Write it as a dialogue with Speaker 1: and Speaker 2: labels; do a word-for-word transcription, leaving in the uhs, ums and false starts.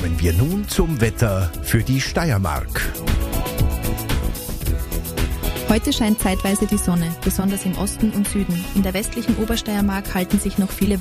Speaker 1: Kommen wir nun zum Wetter für die Steiermark.
Speaker 2: Heute scheint zeitweise die Sonne, besonders im Osten und Süden. In der westlichen Obersteiermark halten sich noch viele